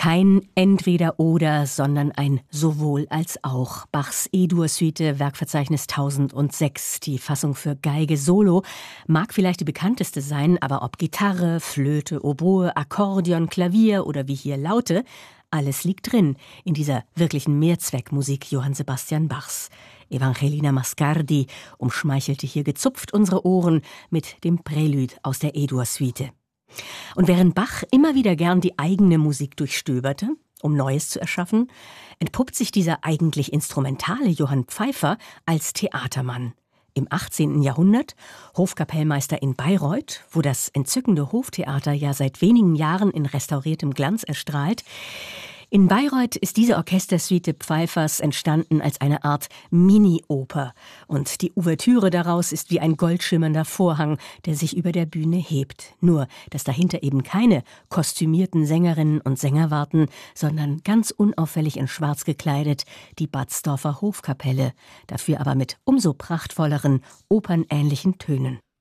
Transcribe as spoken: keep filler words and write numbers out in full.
Kein Entweder-Oder, sondern ein Sowohl als auch. Bachs E-Dur-Suite, Werkverzeichnis tausendsechs. Die Fassung für Geige Solo mag vielleicht die bekannteste sein, aber ob Gitarre, Flöte, Oboe, Akkordeon, Klavier oder wie hier Laute, alles liegt drin in dieser wirklichen Mehrzweckmusik Johann Sebastian Bachs. Evangelina Mascardi umschmeichelte hier gezupft unsere Ohren mit dem Prälude aus der E-Dur-Suite. Und während Bach immer wieder gern die eigene Musik durchstöberte, um Neues zu erschaffen, entpuppt sich dieser eigentlich instrumentale Johann Pfeiffer als Theatermann. Im achtzehnten Jahrhundert Hofkapellmeister in Bayreuth, wo das entzückende Hoftheater ja seit wenigen Jahren in restauriertem Glanz erstrahlt. In Bayreuth ist diese Orchestersuite Pfeiffers entstanden als eine Art Mini-Oper. Und die Ouvertüre daraus ist wie ein goldschimmernder Vorhang, der sich über der Bühne hebt. Nur, dass dahinter eben keine kostümierten Sängerinnen und Sänger warten, sondern ganz unauffällig in Schwarz gekleidet die Batzdorfer Hofkapelle, dafür aber mit umso prachtvolleren, opernähnlichen Tönen.